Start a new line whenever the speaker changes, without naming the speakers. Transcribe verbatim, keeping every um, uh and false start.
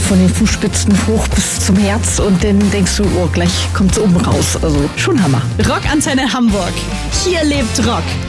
von den Fußspitzen hoch bis zum Herz und dann denkst du, oh, gleich kommt's oben raus. Also schon Hammer.
Rockantenne Hamburg. Hier lebt Rock.